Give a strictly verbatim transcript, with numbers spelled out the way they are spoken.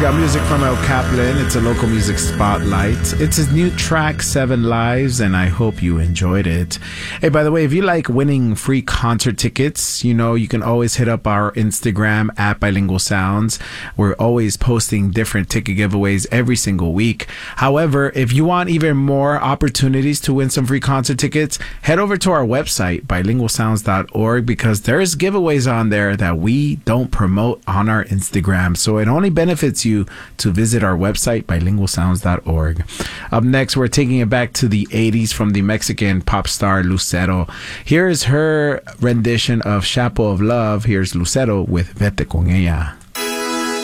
got music from El Kaplan. It's a local music spotlight. It's his new track, Seven Lives, and I hope you enjoyed it. Hey, by the way, if you like winning free concert tickets, you know, you can always hit up our Instagram at Bilingual Sounds. We're always posting different ticket giveaways every single week. However, if you want even more opportunities to win some free concert tickets, head over to our website, bilingual sounds dot org, because there's giveaways on there that we don't promote on our Instagram. So it only benefits you to visit our website, bilingual sounds dot org. Up next, we're taking it back to the eighties from the Mexican pop star Lucero. Here's her rendition of Chapo of Love. Here's Lucero with Vete Con Ella.